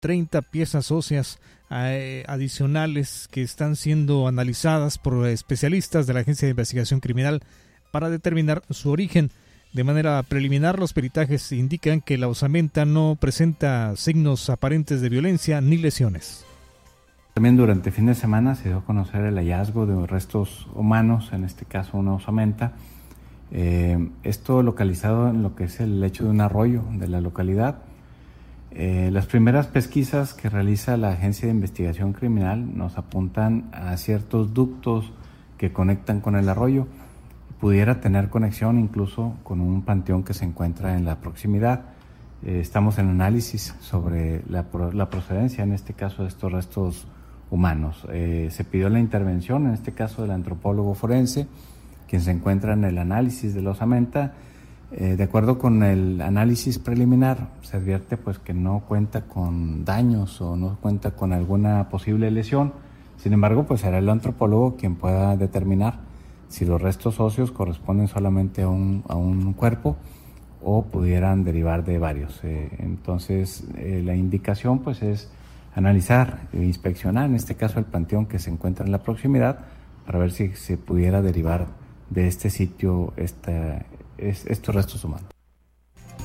30 piezas óseas adicionales que están siendo analizadas por especialistas de la Agencia de Investigación Criminal para determinar su origen. De manera preliminar, los peritajes indican que la osamenta no presenta signos aparentes de violencia ni lesiones. También durante el fin de semana se dio a conocer el hallazgo de restos humanos, en este caso una osamenta. Esto localizado en lo que es el lecho de un arroyo de la localidad. Las primeras pesquisas que realiza la Agencia de Investigación Criminal nos apuntan a ciertos ductos que conectan con el arroyo. Pudiera tener conexión incluso con un panteón que se encuentra en la proximidad. Estamos en análisis sobre la procedencia, en este caso, de estos restos humanos. Se pidió la intervención, en este caso, del antropólogo forense, quien se encuentra en el análisis de la osamenta. De acuerdo con el análisis preliminar, se advierte pues que no cuenta con daños o no cuenta con alguna posible lesión. Sin embargo, pues será el antropólogo quien pueda determinar si los restos óseos corresponden solamente a un cuerpo o pudieran derivar de varios. Entonces, la indicación pues es analizar e inspeccionar, en este caso el panteón que se encuentra en la proximidad, para ver si se pudiera derivar de este sitio estos restos humanos.